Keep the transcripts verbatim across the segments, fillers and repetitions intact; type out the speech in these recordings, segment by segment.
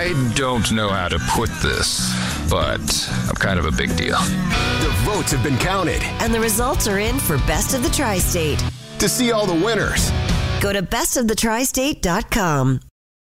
I don't know how to put this, but I'm kind of a big deal. The votes have been counted, and the results are in for Best of the Tri-State. To see all the winners, go to best of the tri state dot com.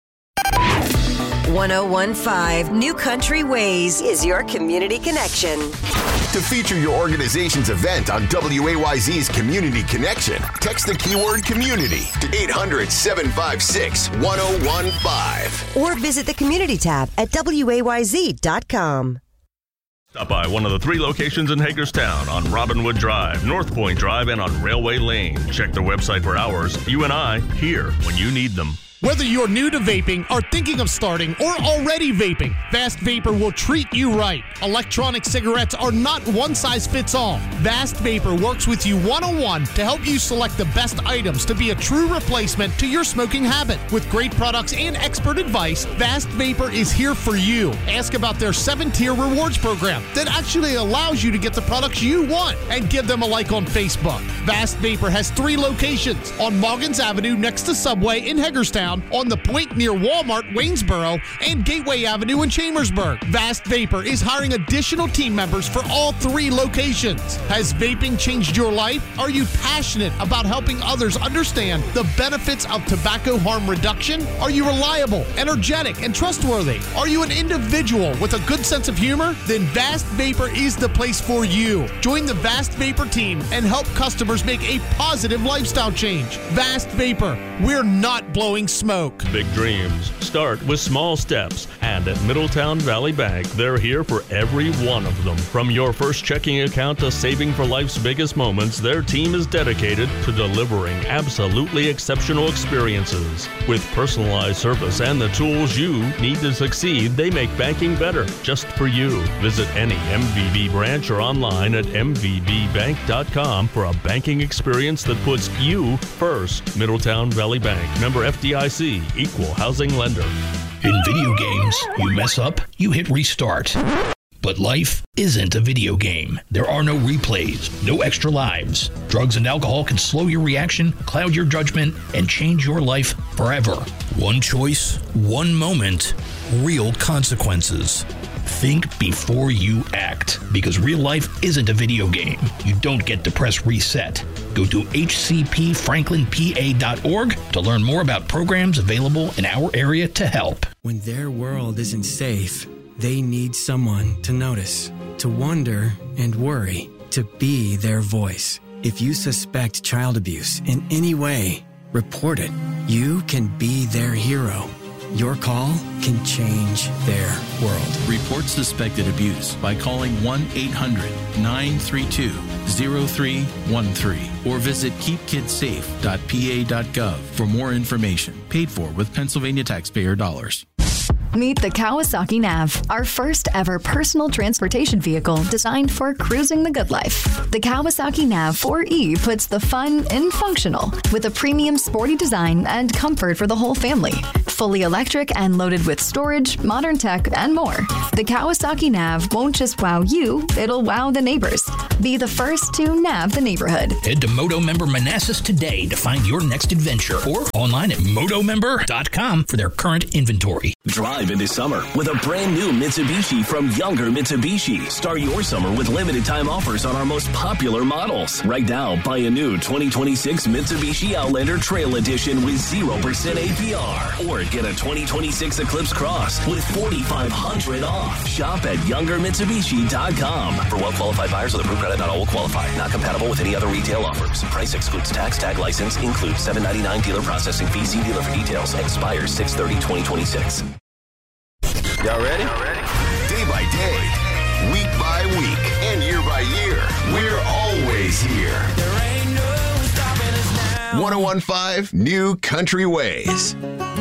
ten fifteen New Country Ways is your community connection. To feature your organization's event on W A Y Z's Community Connection, text the keyword community to eight hundred, seven five six, one oh one five. Or visit the community tab at W A Y Z dot com. Stop by one of the three locations in Hagerstown on Robinwood Drive, North Point Drive, and on Railway Lane. Check their website for hours. You and I, here when you need them. Whether you're new to vaping, are thinking of starting, or already vaping, Vast Vapor will treat you right. Electronic cigarettes are not one size fits all. Vast Vapor works with you one-on-one to help you select the best items to be a true replacement to your smoking habit. With great products and expert advice, Vast Vapor is here for you. Ask about their seven-tier rewards program that actually allows you to get the products you want, and give them a like on Facebook. Vast Vapor has three locations: on Moggins Avenue next to Subway in Hagerstown, on the Point near Walmart, Waynesboro, and Gateway Avenue in Chambersburg. Vast Vapor is hiring additional team members for all three locations. Has vaping changed your life? Are you passionate about helping others understand the benefits of tobacco harm reduction? Are you reliable, energetic, and trustworthy? Are you an individual with a good sense of humor? Then Vast Vapor is the place for you. Join the Vast Vapor team and help customers make a positive lifestyle change. Vast Vapor, we're not blowing smoke. Smoke. Big dreams start with small steps, and at Middletown Valley Bank, they're here for every one of them. From your first checking account to saving for life's biggest moments, their team is dedicated to delivering absolutely exceptional experiences. With personalized service and the tools you need to succeed, they make banking better just for you. Visit any M V B branch or online at m v b bank dot com for a banking experience that puts you first. Middletown Valley Bank, member F D I C, equal housing lender. In video games, you mess up, you hit restart. But life isn't a video game. There are no replays, no extra lives. Drugs and alcohol can slow your reaction, cloud your judgment, and change your life forever. One choice, one moment, real consequences. Think before you act, because real life isn't a video game. You don't get to press reset. Go to h c p franklin p a dot org to learn more about programs available in our area to help. When their world isn't safe, they need someone to notice, to wonder and worry, to be their voice. If you suspect child abuse in any way, report it. You can be their hero. Your call can change their world. Report suspected abuse by calling one eight hundred nine three two zero three one three or visit keep kids safe dot p a dot gov for more information. Paid for with Pennsylvania taxpayer dollars. Meet the Kawasaki Nav, our first ever personal transportation vehicle designed for cruising the good life. The Kawasaki Nav four E puts the fun in functional with a premium sporty design and comfort for the whole family. Fully electric and loaded with storage, modern tech, and more. The Kawasaki Nav won't just wow you, it'll wow the neighbors. Be the first to nav the neighborhood. Head to Moto Member Manassas today to find your next adventure, or online at moto member dot com for their current inventory. Drive into summer with a brand new Mitsubishi from Younger Mitsubishi. Start your summer with limited time offers on our most popular models. Right now, buy a new twenty twenty-six Mitsubishi Outlander Trail Edition with zero percent A P R. Or get a twenty twenty-six Eclipse Cross with forty-five hundred dollars off. Shop at younger mitsubishi dot com. For well-qualified buyers with approved credit, not all will qualify. Not compatible with any other retail offers. Price excludes tax. Tag license includes seven ninety-nine dealer processing fee. See dealer for details. Expires six thirty twenty twenty-six. Y'all ready? Day by day, week by week, and year by year, we're always here. There ain't no stopping us now. ten fifteen New Country Ways.